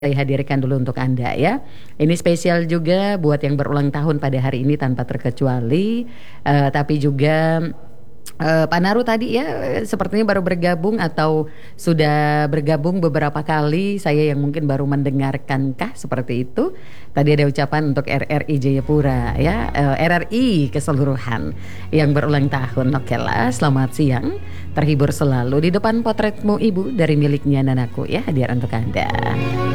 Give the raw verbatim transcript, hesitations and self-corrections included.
Saya hadirkan dulu untuk Anda ya. Ini spesial juga buat yang berulang tahun pada hari ini tanpa terkecuali, eee, tapi juga, eee, Pak Naru tadi ya, sepertinya baru bergabung atau sudah bergabung beberapa kali, saya yang mungkin baru mendengarkan kah seperti itu. Tadi ada ucapan untuk R R I Jayapura ya, eee, R R I keseluruhan yang berulang tahun. Okelah, selamat siang, terhibur selalu di depan potretmu Ibu dari miliknya Nanaku ya, hadiah untuk Anda.